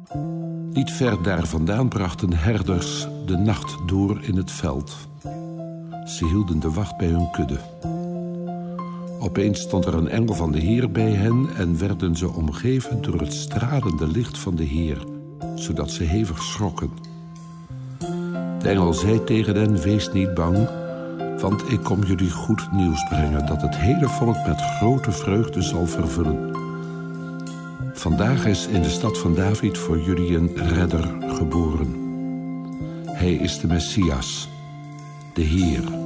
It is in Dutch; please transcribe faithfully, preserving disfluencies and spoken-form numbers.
Niet ver daar vandaan brachten herders de nacht door in het veld. Ze hielden de wacht bij hun kudde. Opeens stond er een engel van de Heer bij hen en werden ze omgeven door het stralende licht van de Heer, zodat ze hevig schrokken. De engel zei tegen hen: wees niet bang, want ik kom jullie goed nieuws brengen dat het hele volk met grote vreugde zal vervullen. Vandaag is in de stad van David voor jullie een redder geboren. Hij is de Messias, de Heer.